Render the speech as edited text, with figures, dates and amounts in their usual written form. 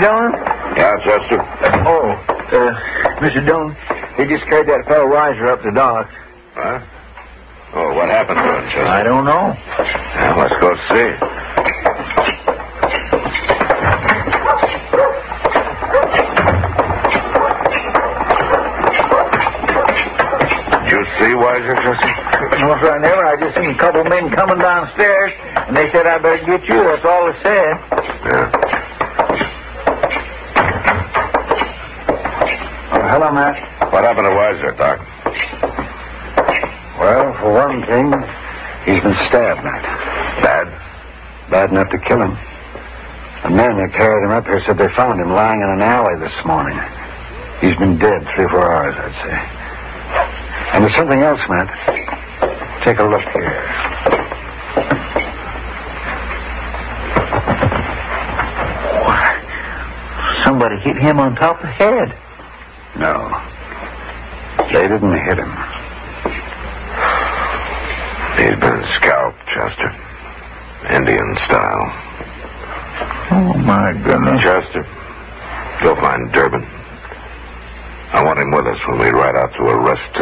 Dillon? Yeah, Chester? Oh, Mr. Dillon, they just carried that fellow Weiser up the dock. Huh? Oh, what happened to him, Chester? I don't know. Yeah, let's go see. Did you see Weiser, Chester? No, sir, I never. I just seen a couple men coming downstairs, and they said I better get you. That's all they said. Yeah. Hello, Matt. What happened to Weiser, Doc? Well, for one thing, he's been stabbed, Matt. Bad? Bad enough to kill him. The men that carried him up here said they found him lying in an alley this morning. He's been dead 3 or 4 hours, I'd say. And there's something else, Matt. Take a look here. Somebody hit him on top of the head. No. They didn't hit him. He's been scalped, Chester. Indian style. Oh, my goodness. Chester, go find Durbin. I want him with us when we ride out to arrest